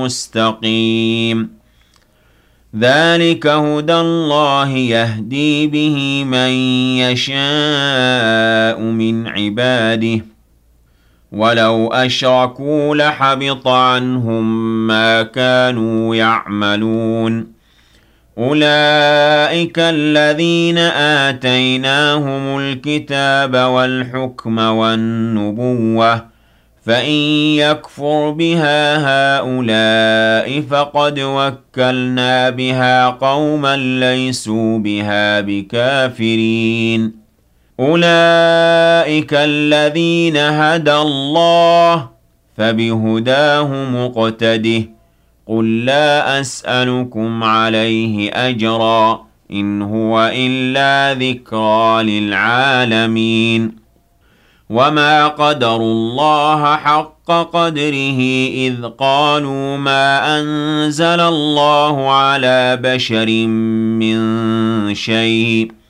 مستقيم ذلك هدى الله يهدي به من يشاء من عباده ولو أشركوا لحبط عنهم ما كانوا يعملون أولئك الذين آتيناهم الكتاب والحكم والنبوة فإن يكفر بها هؤلاء فقد وكلنا بها قوما ليسوا بها بكافرين أولئك الذين هدى الله فبهداه مقتده قل لا أسألكم عليه أجرا إن هو إلا ذكرى للعالمين وما قدروا الله حق قدره إذ قالوا ما أنزل الله على بشر من شيء